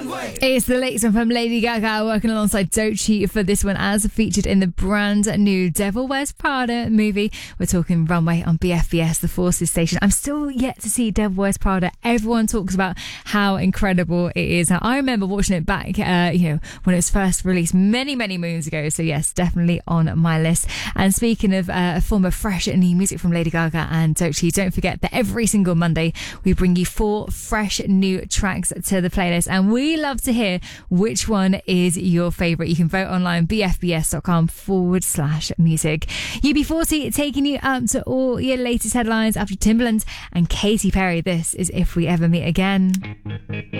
It's the latest one from Lady Gaga, working alongside Doechii for this one, as featured in the brand new Devil Wears Prada movie. We're talking Runway on BFBS, the Forces station. I'm still yet to see Devil Wears Prada. Everyone talks about how incredible it is. Now, I remember watching it back, when it was first released many moons ago. So yes, definitely on my list. And speaking of a form of fresh new music from Lady Gaga and Doechii, don't forget that every single Monday we bring you 4 fresh new tracks to the playlist, and we love to hear which one is your favourite. You can vote online, bfbs.com/music. UB40 taking you up to all your latest headlines after Timbaland and Katy Perry. This is If We Ever Meet Again.